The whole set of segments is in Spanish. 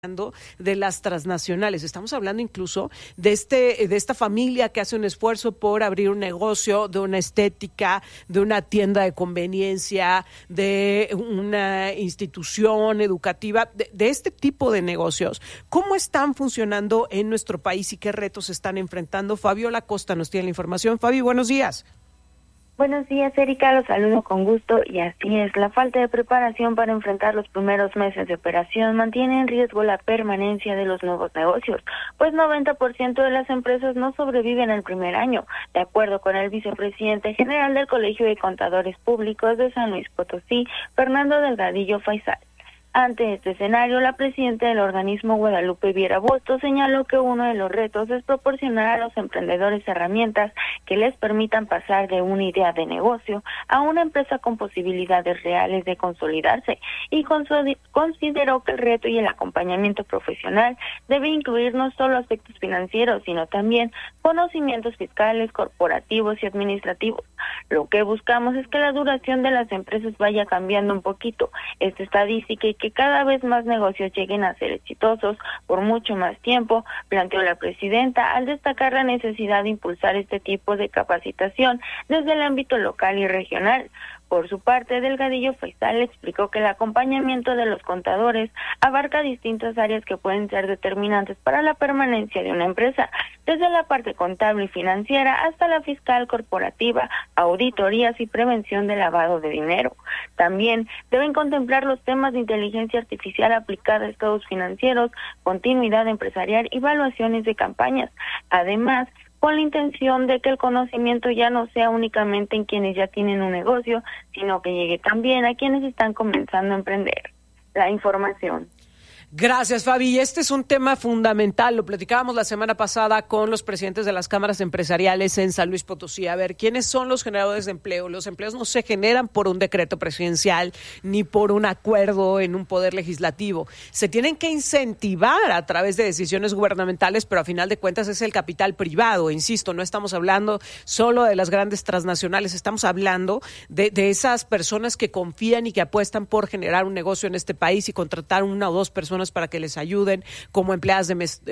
de las transnacionales. Estamos hablando incluso de esta familia que hace un esfuerzo por abrir un negocio, de una estética, de una tienda de conveniencia, de una institución educativa, de este tipo de negocios. ¿Cómo están funcionando en nuestro país y qué retos están enfrentando? Fabiola Costa nos tiene la información. Fabi, buenos días. Buenos días, Erika, los saludo con gusto y así es, la falta de preparación para enfrentar los primeros meses de operación mantiene en riesgo la permanencia de los nuevos negocios, pues 90% de las empresas no sobreviven el primer año, de acuerdo con el vicepresidente general del Colegio de Contadores Públicos de San Luis Potosí, Fernando Delgadillo Faisal. Ante este escenario, la presidenta del organismo, Guadalupe Viera Bustos, señaló que uno de los retos es proporcionar a los emprendedores herramientas que les permitan pasar de una idea de negocio a una empresa con posibilidades reales de consolidarse, y consideró que el reto y el acompañamiento profesional debe incluir no solo aspectos financieros, sino también conocimientos fiscales, corporativos y administrativos. Lo que buscamos es que la duración de las empresas vaya cambiando un poquito. Esta estadística y que cada vez más negocios lleguen a ser exitosos por mucho más tiempo, planteó la presidenta al destacar la necesidad de impulsar este tipo de capacitación desde el ámbito local y regional. Por su parte, Delgadillo Faisal explicó que el acompañamiento de los contadores abarca distintas áreas que pueden ser determinantes para la permanencia de una empresa, desde la parte contable y financiera hasta la fiscal, corporativa, auditorías y prevención de lavado de dinero. También deben contemplar los temas de inteligencia artificial aplicada a estados financieros, continuidad empresarial y evaluaciones de campañas. Además, con la intención de que el conocimiento ya no sea únicamente en quienes ya tienen un negocio, sino que llegue también a quienes están comenzando a emprender. La información. Gracias, Fabi. Este es un tema fundamental. Lo platicábamos la semana pasada con los presidentes de las cámaras empresariales en San Luis Potosí. A ver, ¿quiénes son los generadores de empleo? Los empleos no se generan por un decreto presidencial ni por un acuerdo en un poder legislativo. Se tienen que incentivar a través de decisiones gubernamentales, pero a final de cuentas es el capital privado. Insisto, no estamos hablando solo de las grandes transnacionales, estamos hablando de esas personas que confían y que apuestan por generar un negocio en este país y contratar una o dos personas para que les ayuden como empleadas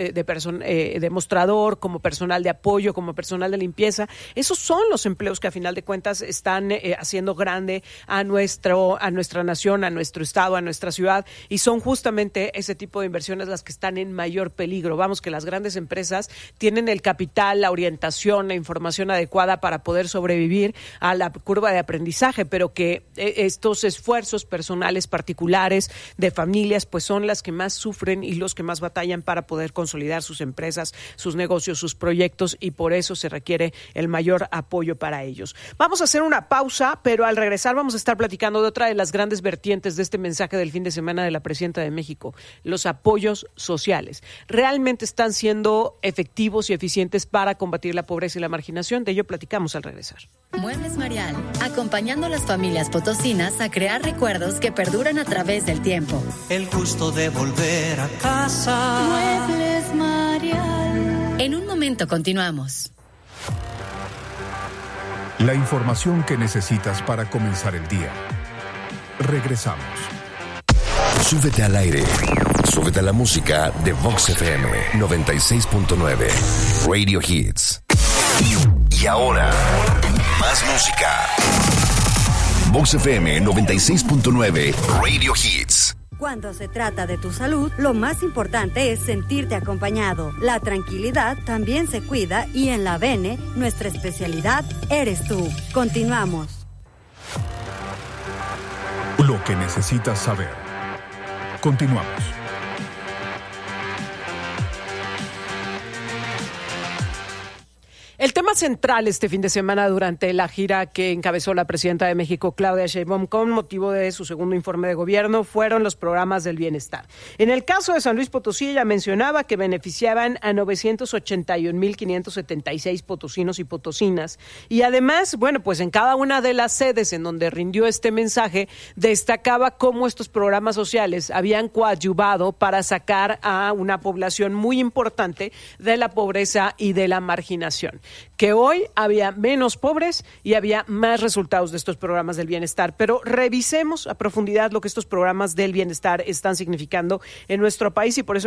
de mostrador, como personal de apoyo, como personal de limpieza. Esos son los empleos que a final de cuentas están haciendo grande a nuestra nación, a nuestro estado, a nuestra ciudad, y son justamente ese tipo de inversiones las que están en mayor peligro. Vamos, que las grandes empresas tienen el capital, la orientación, la información adecuada para poder sobrevivir a la curva de aprendizaje, pero que estos esfuerzos personales particulares de familias pues son las que más sufren y los que más batallan para poder consolidar sus empresas, sus negocios, sus proyectos, y por eso se requiere el mayor apoyo para ellos. Vamos a hacer una pausa, pero al regresar vamos a estar platicando de otra de las grandes vertientes de este mensaje del fin de semana de la presidenta de México, los apoyos sociales. ¿Realmente están siendo efectivos y eficientes para combatir la pobreza y la marginación? De ello platicamos al regresar. Muebles Marial, acompañando a las familias potosinas a crear recuerdos que perduran a través del tiempo. El gusto de volver a casa. Muebles Marial. En un momento continuamos. La información que necesitas para comenzar el día. Regresamos. Súbete al aire. Súbete a la música de Vox FM 96.9. Radio Hits. Y ahora, más música. Vox FM 96.9. Radio Hits. Cuando se trata de tu salud, lo más importante es sentirte acompañado. La tranquilidad también se cuida y en la Bene, nuestra especialidad eres tú. Continuamos. Lo que necesitas saber. Continuamos. El tema central este fin de semana durante la gira que encabezó la presidenta de México, Claudia Sheinbaum, con motivo de su segundo informe de gobierno, fueron los programas del bienestar. En el caso de San Luis Potosí, ella mencionaba que beneficiaban a 981,576 potosinos y potosinas. Y además, bueno, pues en cada una de las sedes en donde rindió este mensaje, destacaba cómo estos programas sociales habían coadyuvado para sacar a una población muy importante de la pobreza y de la marginación. que hoy había menos pobres y había más resultados de estos programas del bienestar. Pero revisemos a profundidad lo que estos programas del bienestar están significando en nuestro país y por eso